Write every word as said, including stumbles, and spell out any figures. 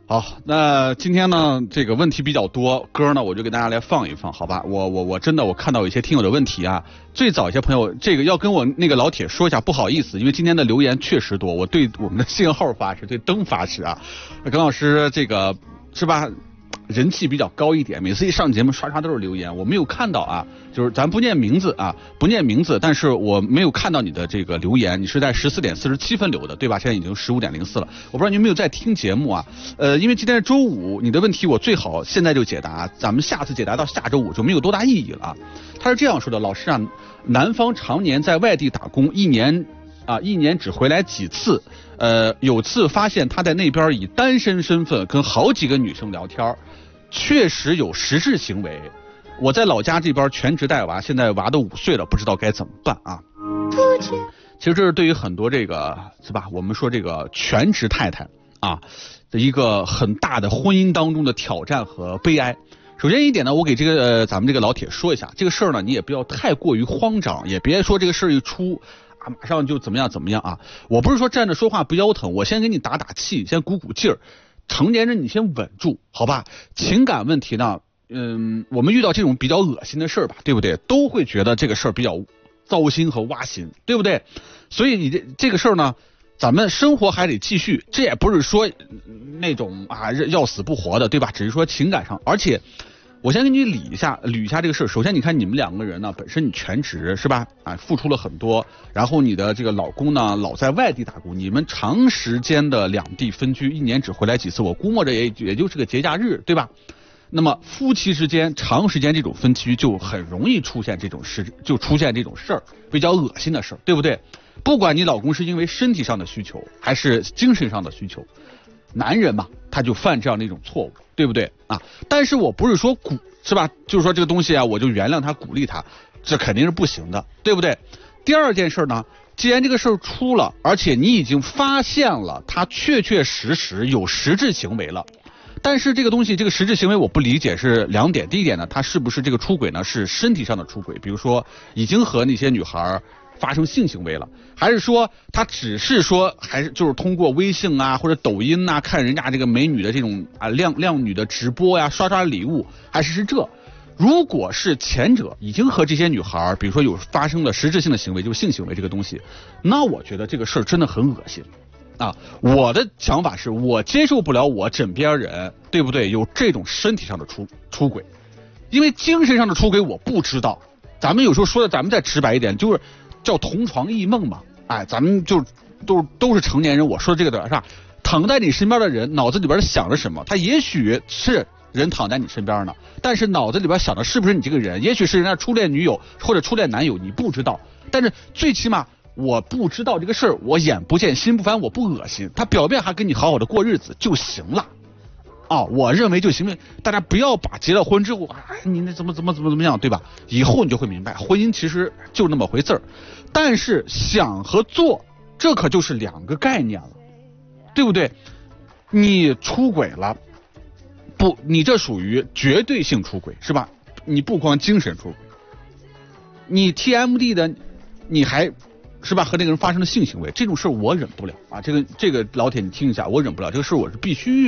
好，那今天呢，这个问题比较多，歌呢我就给大家来放一放，好吧？我我我真的我看到有一些听友的问题啊，最早一些朋友这个要跟我那个老铁说一下，不好意思，因为今天的留言确实多，我对我们的信号发誓，对灯发誓啊。耿老师这个是吧？人气比较高一点，每次一上节目刷刷都是留言，我没有看到啊，就是咱不念名字啊，不念名字，但是我没有看到你的这个留言，你是在十四点四十七分留的，对吧？现在已经十五点零四了，我不知道你有没有在听节目啊？呃，因为今天是周五，你的问题我最好现在就解答，咱们下次解答到下周五就没有多大意义了啊。他是这样说的，老师啊，男方常年在外地打工，一年啊一年只回来几次，呃，有次发现他在那边以单身身份跟好几个女生聊天。确实有实质行为，我在老家这边全职带娃，现在娃都五岁了，不知道该怎么办啊。其实这是对于很多这个是吧，我们说这个全职太太啊的一个很大的婚姻当中的挑战和悲哀。首先一点呢，我给这个、呃、咱们这个老铁说一下，这个事儿呢，你也不要太过于慌张，也别说这个事儿一出啊，马上就怎么样怎么样啊。我不是说站着说话不腰疼，我先给你打打气，先鼓鼓劲儿。成年人你先稳住，好吧？情感问题呢，嗯，我们遇到这种比较恶心的事儿吧，对不对？都会觉得这个事儿比较糟心和挖心，对不对？所以你这这个事儿呢，咱们生活还得继续，这也不是说那种啊要死不活的，对吧？只是说情感上，而且我先给你理一下捋一下这个事儿。首先你看你们两个人呢，本身你全职是吧？啊，付出了很多，然后你的这个老公呢老在外地打工，你们长时间的两地分居，一年只回来几次，我估摸着也也就是个节假日，对吧？那么夫妻之间长时间这种分居就很容易出现这种事，就出现这种事儿，比较恶心的事儿，对不对？不管你老公是因为身体上的需求还是精神上的需求，男人嘛，他就犯这样的一种错误，对不对啊？但是我不是说鼓是吧？就是说这个东西啊，我就原谅他，鼓励他，这肯定是不行的，对不对？第二件事呢，既然这个事儿出了，而且你已经发现了他确确实实有实质行为了，但是这个东西，这个实质行为我不理解是两点。第一点呢，他是不是这个出轨呢？是身体上的出轨，比如说已经和那些女孩发生性行为了，还是说他只是说还是就是通过微信啊或者抖音啊看人家这个美女的这种啊靓靓女的直播呀，刷刷礼物，还是是这？如果是前者，已经和这些女孩比如说有发生了实质性的行为，就是性行为这个东西，那我觉得这个事儿真的很恶心啊！我的想法是我接受不了我枕边人，对不对？有这种身体上的出出轨，因为精神上的出轨我不知道。咱们有时候说的，咱们再直白一点，就是叫同床异梦嘛。哎，咱们就都都是成年人，我说的这个的是吧？躺在你身边的人脑子里边想着什么？他也许是人躺在你身边呢，但是脑子里边想的是不是你这个人？也许是人家初恋女友或者初恋男友，你不知道。但是最起码我不知道这个事儿，我眼不见心不烦，我不恶心，他表面还跟你好好的过日子就行了。啊、哦，我认为就行了。大家不要把结了婚之后，啊，你那怎么怎么怎么怎么样，对吧？以后你就会明白，婚姻其实就那么回事儿。但是想和做，这可就是两个概念了，对不对？你出轨了，不，你这属于绝对性出轨，是吧？你不光精神出轨，你 T M D 的，你还是吧和那个人发生了性行为，这种事我忍不了啊！这个这个老铁你听一下，我忍不了，这个事我是必须